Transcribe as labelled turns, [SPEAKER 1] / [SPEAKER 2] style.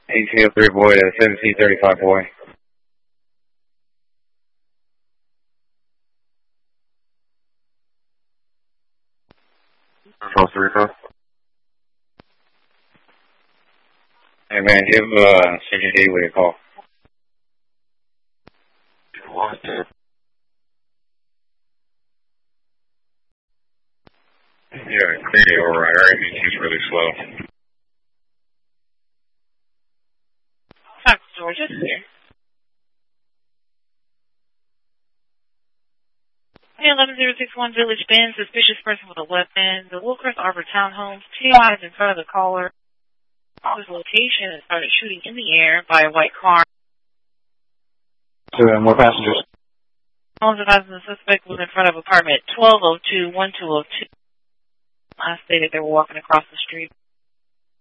[SPEAKER 1] AC03 boy to 1735 boy. Costa Rica. Hey man, give Sergeant Gateway a call. What? Yeah, clearly alright. Everything's really slow.
[SPEAKER 2] Fox Georgia here. Hey, 11061 Village Bend, suspicious person with a weapon. The Wilkers Arbor Townhomes, TI is in front of the caller. His location and started shooting in the air by a white car.
[SPEAKER 1] So, more passengers.
[SPEAKER 2] Homes advising the suspect was in front of apartment 1202-1202. I stated they were walking across the street.